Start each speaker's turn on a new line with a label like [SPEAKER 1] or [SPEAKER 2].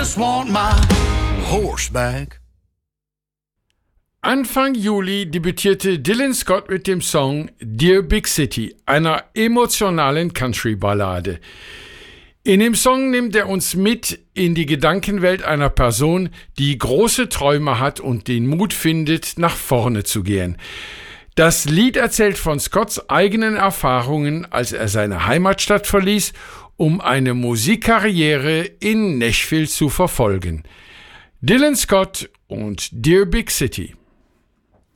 [SPEAKER 1] just want my horse back.
[SPEAKER 2] Anfang Juli debütierte Dylan Scott mit dem Song Dear Big City, einer emotionalen Country-Ballade. In dem Song nimmt er uns mit in die Gedankenwelt einer Person, die große Träume hat und den Mut findet, nach vorne zu gehen. Das Lied erzählt von Scotts eigenen Erfahrungen, als er seine Heimatstadt verließ, um eine Musikkarriere in Nashville zu verfolgen. Dylan Scott und Dear Big City.